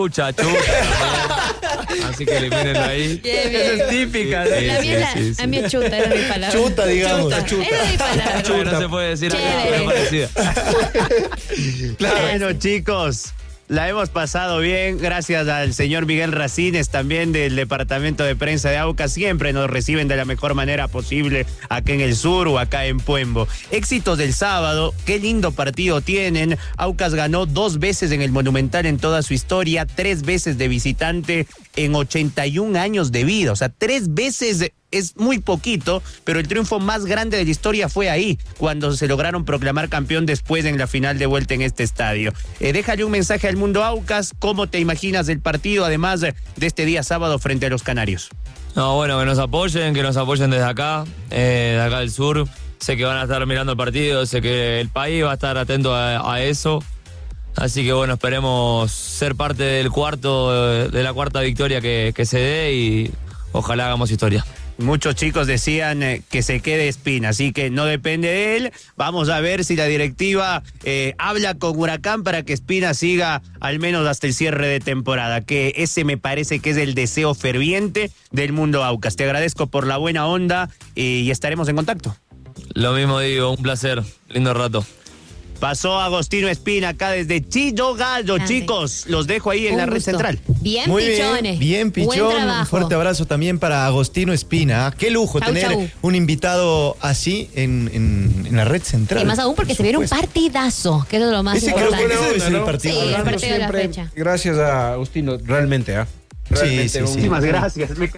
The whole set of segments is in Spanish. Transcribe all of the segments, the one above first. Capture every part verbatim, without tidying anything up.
Chucha, chucha. Así que elimínenlo ahí. Bien, bien. Esa es típica. Sí, Sí, la mía sí, es sí, a mí es chuta, era mi palabra. Chuta, digamos. Chuta. Chuta. Era mi palabra. Chuta. No se puede decir acá, Chévere. pero es parecida. Claro. Bueno, chicos, la hemos pasado bien. Gracias al señor Miguel Racines, también del departamento de prensa de Aucas. Siempre nos reciben de la mejor manera posible acá en el sur o acá en Puembo. Éxitos del sábado. Qué lindo partido tienen. Aucas ganó dos veces en el Monumental en toda su historia, tres veces de visitante en ochenta y un años de vida. O sea, tres veces es muy poquito, pero el triunfo más grande de la historia fue ahí, cuando se lograron proclamar campeón después en la final de vuelta en este estadio. Eh, déjale un mensaje al mundo Aucas. ¿Cómo te imaginas el partido, además de, de este día sábado frente a los Canarios? No, bueno, que nos apoyen, que nos apoyen desde acá, eh, de acá del sur. Sé que van a estar mirando el partido, sé que el país va a estar atento a, a eso. Así que bueno, esperemos ser parte del cuarto, de, de la cuarta victoria que, que se dé y ojalá hagamos historia. Muchos chicos decían eh, que se quede Espina, así que no depende de él. Vamos a ver si la directiva eh, habla con Huracán para que Espina siga al menos hasta el cierre de temporada, que ese me parece que es el deseo ferviente del mundo Aucas. Te agradezco por la buena onda y estaremos en contacto. Lo mismo digo, un placer, lindo rato. Pasó Agostino Espina acá desde Chillo Gallo, Grande. chicos. Los dejo ahí en Un la red gusto. central. Bien, Muy pichones. bien, bien, Buen Pichón. Un trabajo. fuerte abrazo también para Agostino Espina. ¿Ah? Qué lujo Chau, tener chau. un invitado así en, en, en la red central. Y más aún porque Por se viene un supuesto. partidazo, que es lo más Ese creo que importante. ese debe ser el ¿no? partido. Sí, el Hablando partido de la siempre, fecha. gracias a Agustino, realmente, ¿ah? Realmente sí, un- sí. Muchísimas gracias. Me...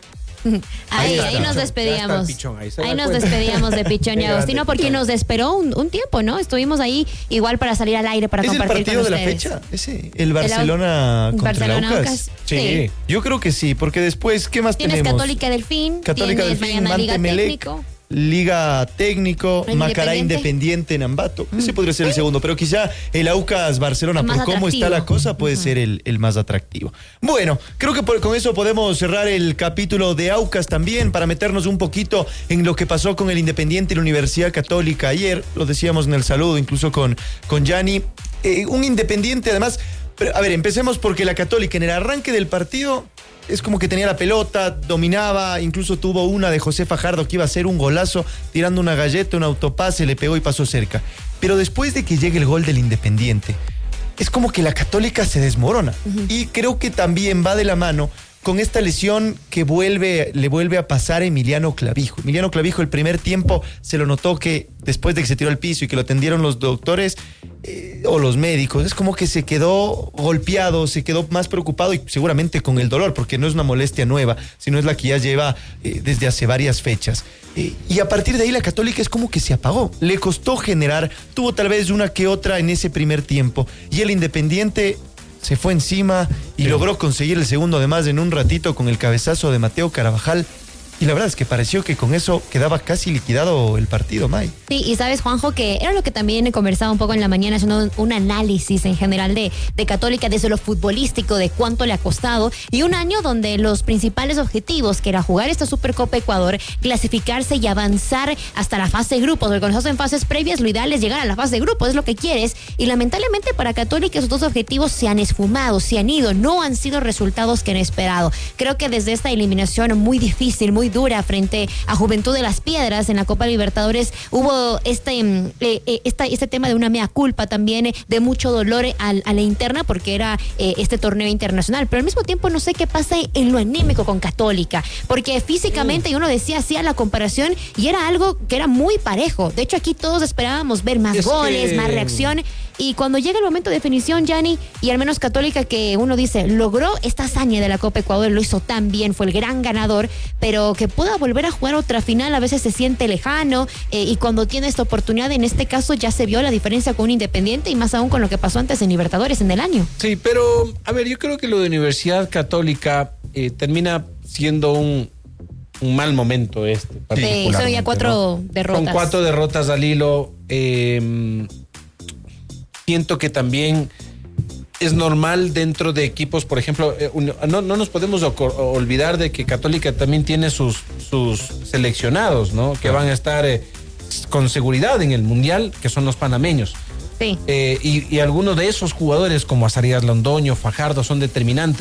Ahí, está, ahí pichón. nos Ya despedíamos. está el pichón, ahí se Ahí da nos cuenta. despedíamos de Pichón y Qué Agostino grande, porque Pichón. nos esperó un, un tiempo, ¿no? Estuvimos ahí igual para salir al aire, para ¿Es el compartir partido con de la ustedes. fecha? ¿Ese? ¿El Barcelona El Au- contra Barcelona el Aucas? Aucas. Sí. Sí. Yo creo que sí, porque después, ¿qué más Tienes tenemos? Católica Delfín, Católica tienes Delfín, mañana Liga Mante Melec, Técnico. Liga Técnico, El Macará Independiente. Independiente en Ambato. Ese podría ser el segundo, pero quizá el Aucas Barcelona, El por más cómo está atractivo. la cosa, puede ser el, el más atractivo. Bueno, creo que por- con eso podemos cerrar el capítulo de Aucas también, para meternos un poquito en lo que pasó con el Independiente y la Universidad Católica ayer. Lo decíamos en el saludo, incluso con con Gianni. Eh, un Independiente, además. Pero, a ver, empecemos porque la Católica en el arranque del partido es como que tenía la pelota, dominaba, incluso tuvo una de José Fajardo que iba a hacer un golazo, tirando una galleta, un autopase, le pegó y pasó cerca. Pero después de que llegue el gol del Independiente, es como que la Católica se desmorona. Uh-huh. Y creo que también va de la mano con esta lesión que vuelve, le vuelve a pasar a Emiliano Clavijo. Emiliano Clavijo el primer tiempo se lo notó que después de que se tiró al piso y que lo atendieron los doctores eh, o los médicos, es como que se quedó golpeado, se quedó más preocupado y seguramente con el dolor, porque no es una molestia nueva, sino es la que ya lleva eh, desde hace varias fechas. Eh, y a partir de ahí la Católica es como que se apagó, le costó generar, tuvo tal vez una que otra en ese primer tiempo, y el Independiente se fue encima y sí. logró conseguir el segundo además en un ratito con el cabezazo de Mateo Carabajal. Y la verdad es que pareció que con eso quedaba casi liquidado el partido, May. Sí, y sabes, Juanjo, que era lo que también he conversado un poco en la mañana, haciendo un análisis en general de, de Católica desde lo futbolístico, de cuánto le ha costado, y un año donde los principales objetivos, que era jugar esta Supercopa Ecuador, clasificarse y avanzar hasta la fase de grupos, porque cuando estás en fases previas, lo ideal es llegar a la fase de grupos, es lo que quieres, y lamentablemente para Católica esos dos objetivos se han esfumado, se han ido, no han sido resultados que han esperado. Creo que desde esta eliminación muy difícil, muy dura frente a Juventud de las Piedras en la Copa Libertadores, hubo este, eh, eh, esta, este tema de una mea culpa también, eh, de mucho dolor al, a la interna, porque era eh, este torneo internacional, pero al mismo tiempo no sé qué pasa en lo anímico con Católica, porque físicamente y uno decía, hacía la comparación y era algo que era muy parejo. De hecho, aquí todos esperábamos ver más es goles, que... más reacción, y cuando llega el momento de definición, Gianni, y al menos Católica, que uno dice, logró esta hazaña de la Copa Ecuador, lo hizo tan bien, fue el gran ganador, pero que pueda volver a jugar otra final a veces se siente lejano, eh, y cuando tiene esta oportunidad, en este caso ya se vio la diferencia con un Independiente, y más aún con lo que pasó antes en Libertadores en el año. Sí, pero a ver, yo creo que lo de Universidad Católica eh, termina siendo un, un mal momento este. Sí, son ya cuatro ¿no? derrotas. Son cuatro derrotas al hilo. Eh, siento que también es normal dentro de equipos, por ejemplo, eh, no, no nos podemos olvidar de que Católica también tiene sus, sus seleccionados, ¿no? Que van a estar eh, con seguridad en el Mundial, que son los panameños. Sí. Eh, y, y algunos de esos jugadores como Azarías Londoño, Fajardo son determinantes